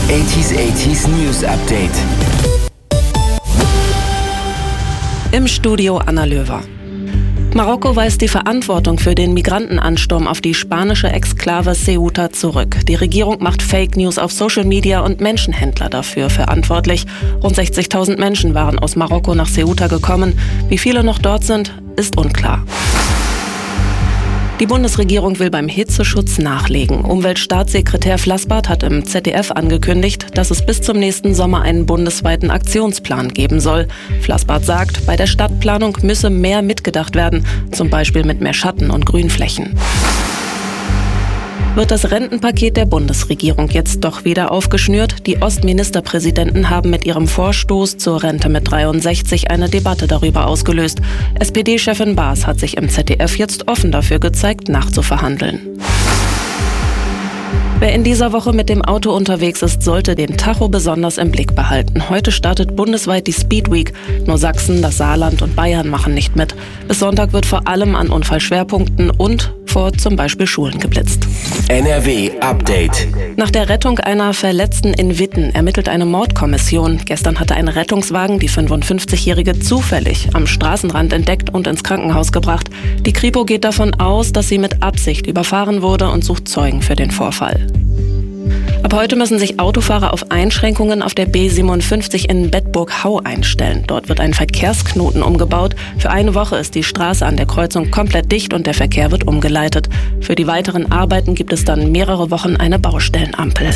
80s News Update. Im Studio Anna Löwer. Marokko weist die Verantwortung für den Migrantenansturm auf die spanische Exklave Ceuta zurück. Die Regierung macht Fake News auf Social Media und Menschenhändler dafür verantwortlich. Rund 60.000 Menschen waren aus Marokko nach Ceuta gekommen. Wie viele noch dort sind, ist unklar. Die Bundesregierung will beim Hitzeschutz nachlegen. Umweltstaatssekretär Flassbart hat im ZDF angekündigt, dass es bis zum nächsten Sommer einen bundesweiten Aktionsplan geben soll. Flassbart sagt, bei der Stadtplanung müsse mehr mitgedacht werden, zum Beispiel mit mehr Schatten- und Grünflächen. Wird das Rentenpaket der Bundesregierung jetzt doch wieder aufgeschnürt? Die Ostministerpräsidenten haben mit ihrem Vorstoß zur Rente mit 63 eine Debatte darüber ausgelöst. SPD-Chefin Baas hat sich im ZDF jetzt offen dafür gezeigt, nachzuverhandeln. Wer in dieser Woche mit dem Auto unterwegs ist, sollte den Tacho besonders im Blick behalten. Heute startet bundesweit die Speed Week. Nur Sachsen, das Saarland und Bayern machen nicht mit. Bis Sonntag wird vor allem an Unfallschwerpunkten und vor zum Beispiel Schulen geblitzt. NRW Update. Nach der Rettung einer Verletzten in Witten ermittelt eine Mordkommission. Gestern hatte ein Rettungswagen die 55-Jährige zufällig am Straßenrand entdeckt und ins Krankenhaus gebracht. Die Kripo geht davon aus, dass sie mit Absicht überfahren wurde und sucht Zeugen für den Vorfall. Ab heute müssen sich Autofahrer auf Einschränkungen auf der B57 in Bedburg-Hau einstellen. Dort wird ein Verkehrsknoten umgebaut. Für eine Woche ist die Straße an der Kreuzung komplett dicht und der Verkehr wird umgeleitet. Für die weiteren Arbeiten gibt es dann mehrere Wochen eine Baustellenampel.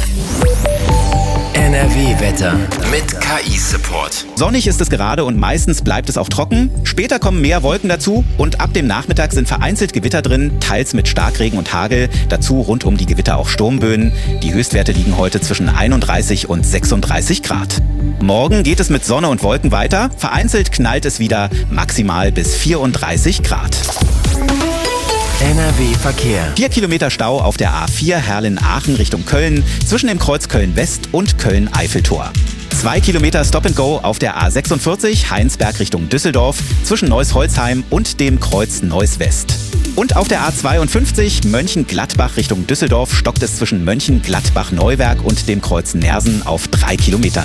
NRW-Wetter mit KI-Support. Sonnig ist es gerade und meistens bleibt es auch trocken. Später kommen mehr Wolken dazu und ab dem Nachmittag sind vereinzelt Gewitter drin, teils mit Starkregen und Hagel. Dazu rund um die Gewitter auch Sturmböen. Die Höchstwerte liegen heute zwischen 31 und 36 Grad. Morgen geht es mit Sonne und Wolken weiter. Vereinzelt knallt es wieder maximal bis 34 Grad. NRW-Verkehr. 4 Kilometer Stau auf der A4 Herrlin-Aachen Richtung Köln zwischen dem Kreuz Köln-West und Köln-Eiffeltor. 2 Kilometer Stop-and-Go auf der A46 Heinsberg Richtung Düsseldorf zwischen Neuss-Holzheim und dem Kreuz Neuss-West. Und auf der A52 Mönchengladbach Richtung Düsseldorf stockt es zwischen Mönchengladbach-Neuwerk und dem Kreuz Nersen auf 3 Kilometern.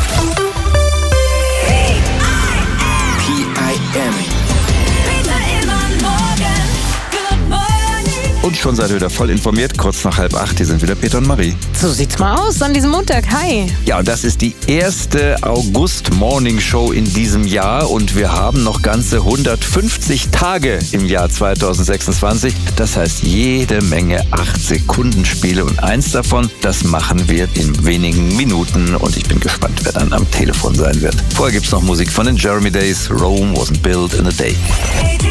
PIM. Und schon seid ihr wieder voll informiert. Kurz nach 7:30, hier sind wieder Peter und Marie. So sieht's mal aus an diesem Montag. Hi. Ja, und das ist die erste August-Morning-Show in diesem Jahr. Und wir haben noch ganze 150 Tage im Jahr 2026. Das heißt, jede Menge 8-Sekunden-Spiele. Und eins davon, das machen wir in wenigen Minuten. Und ich bin gespannt, wer dann am Telefon sein wird. Vorher gibt's noch Musik von den Jeremy Days. Rome wasn't built in a day.